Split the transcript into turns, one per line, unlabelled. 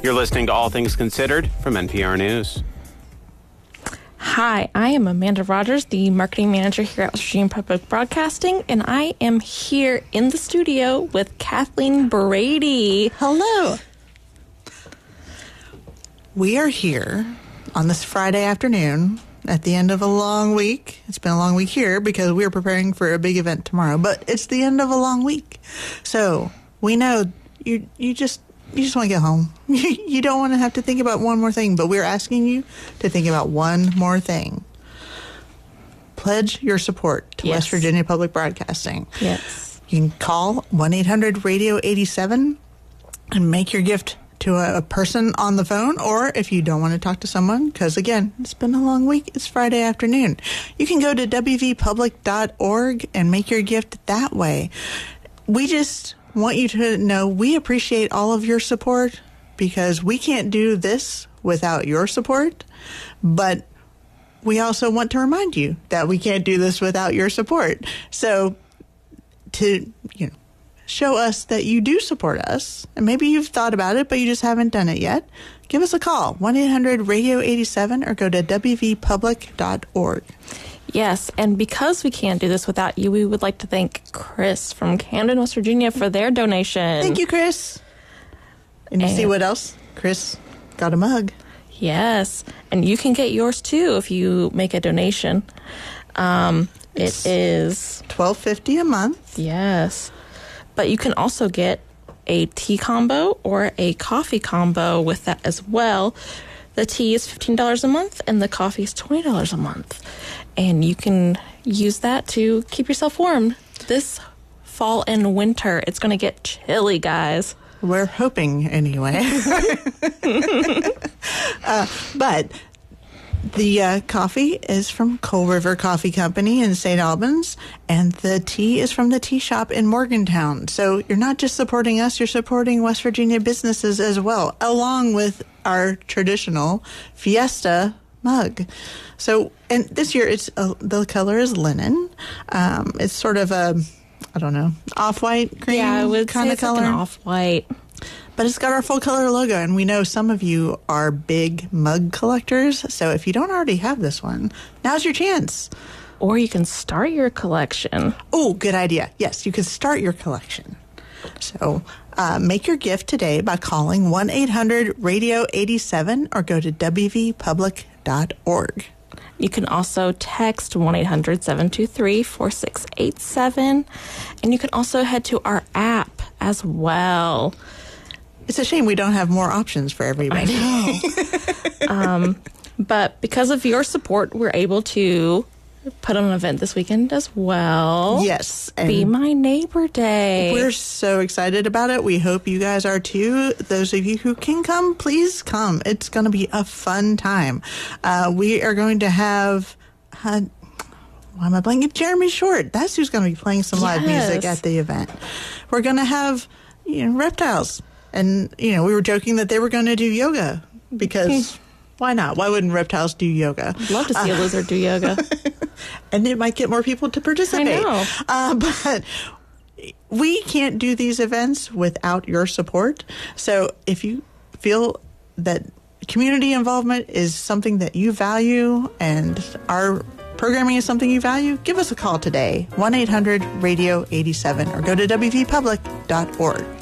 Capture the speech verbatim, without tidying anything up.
You're listening to All Things Considered from N P R News.
Hi, I am Amanda Rogers, the marketing manager here at West Virginia Public Broadcasting, and I am here in the studio with Kathleen Brady.
Hello. We are here on this Friday afternoon at the end of a long week. It's been a long week here because we're preparing for a big event tomorrow, but it's the end of a long week. So we know you you just you just want to get home. You don't want to have to think about one more thing, but we're asking you to think about one more thing. Pledge your support to
Yes.
West Virginia Public Broadcasting.
Yes.
You can call one eight hundred radio eighty-seven and make your gift to a, a person on the phone, or if you don't want to talk to someone, because again, it's been a long week, it's Friday afternoon, you can go to w v public dot org and make your gift that way. We just want you to know we appreciate all of your support because we can't do this without your support, but we also want to remind you that we can't do this without your support. So to, you know, show us that you do support us, and maybe you've thought about it, but you just haven't done it yet, give us a call, one eight hundred radio eighty-seven, or go to w v public dot org.
Yes, and because we can't do this without you, we would like to thank Chris from Camden, West Virginia for their donation.
Thank you, Chris. And you
And-
see what else? Chris got a mug.
Yes, and you can get yours too if you make a donation. Um, it is
twelve fifty a month.
Yes. But you can also get a tea combo or a coffee combo with that as well. The tea is fifteen dollars a month and the coffee is twenty dollars a month. And you can use that to keep yourself warm this fall and winter. It's going to get chilly, guys.
We're hoping anyway. uh, but the uh, coffee is from Coal River Coffee Company in Saint Albans, and the tea is from the tea shop in Morgantown. So you're not just supporting us, you're supporting West Virginia businesses as well, along with our traditional Fiesta mug. So, and this year it's uh, the color is linen. Um, it's sort of a, I don't know, off-white cream
Yeah, I would
kind
say
of
it's
color.
like an off-white.
But it's got our full color logo, and we know some of you are big mug collectors. So if you don't already have this one, now's your chance.
Or you can start your collection.
Oh, good idea. Yes, you can start your collection. So uh, make your gift today by calling one eight hundred radio eighty-seven or go to w v public dot org.
You can also text one eight hundred seven two three four six eight seven. And you can also head to our app as well.
It's a shame we don't have more options for everybody.
I know. um, but because of your support, we're able to put on an event this weekend as well.
Yes.
Be My Neighbor Day.
We're so excited about it. We hope you guys are too. Those of you who can come, please come. It's going to be a fun time. Uh, we are going to have... Uh, why am I blanking? Jeremy Short. That's who's going to be playing some live
Yes.
music at the event. We're going to have, you know, reptiles. And, you know, we were joking that they were going to do yoga because why not? Why wouldn't reptiles do yoga?
Love to see
Uh,
a lizard do yoga.
And it might get more people to participate.
I know.
Uh, but we can't do these events without your support. So if you feel that community involvement is something that you value and our programming is something you value, give us a call today, one eight hundred radio eighty-seven, or go to w v public dot org.